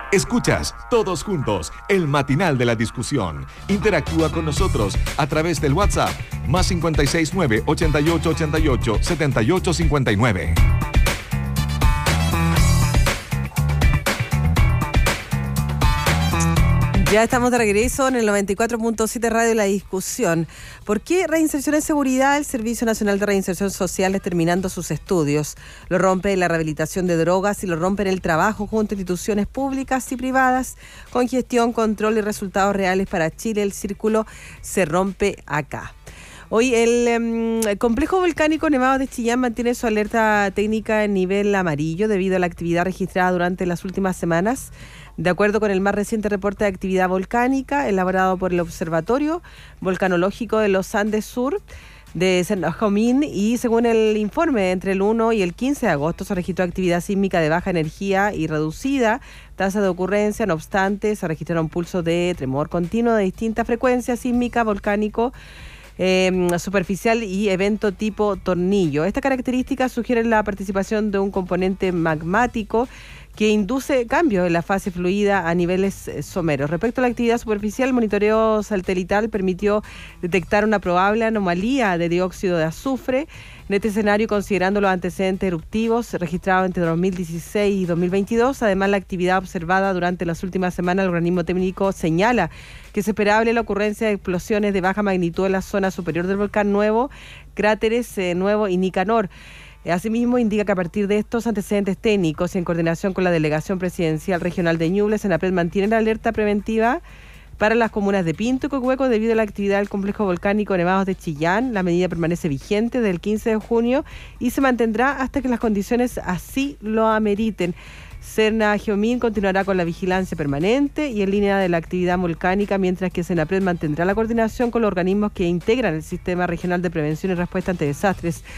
Escuchas Todos Juntos, el matinal de la discusión. Interactúa con nosotros a través del WhatsApp más 569 8888 7859. Ya estamos de regreso en el 94.7 Radio La Discusión. ¿Por qué Reinserción en Seguridad? El Servicio Nacional de Reinserción Social está terminando sus estudios. Lo rompe en la rehabilitación de drogas y lo rompe en el trabajo junto a instituciones públicas y privadas con gestión, control y resultados reales para Chile. El círculo se rompe acá. Hoy el complejo volcánico Nevados de Chillán mantiene su alerta técnica en nivel amarillo debido a la actividad registrada durante las últimas semanas. De acuerdo con el más reciente reporte de actividad volcánica elaborado por el Observatorio Volcanológico de los Andes Sur de San Jomín, y según el informe, entre el 1 y el 15 de agosto se registró actividad sísmica de baja energía y reducida tasa de ocurrencia. No obstante, se registraron pulsos de tremor continuo de distinta frecuencia sísmica, volcánico, superficial y evento tipo tornillo. Esta característica sugiere la participación de un componente magmático que induce cambios en la fase fluida a niveles someros. Respecto a la actividad superficial, el monitoreo satelital permitió detectar una probable anomalía de dióxido de azufre. En este escenario, considerando los antecedentes eruptivos registrados entre 2016 y 2022, además la actividad observada durante las últimas semanas, el organismo técnico señala que es esperable la ocurrencia de explosiones de baja magnitud en la zona superior del volcán Nuevo, cráteres Nuevo y Nicanor. Asimismo, indica que a partir de estos antecedentes técnicos y en coordinación con la Delegación Presidencial Regional de Ñuble, Senapred mantiene la alerta preventiva para las comunas de Pinto y Coihueco debido a la actividad del complejo volcánico Nevados de Chillán. La medida permanece vigente desde el 15 de junio y se mantendrá hasta que las condiciones así lo ameriten. Senajomín continuará con la vigilancia permanente y en línea de la actividad volcánica, mientras que Senapred mantendrá la coordinación con los organismos que integran el Sistema Regional de Prevención y Respuesta ante Desastres.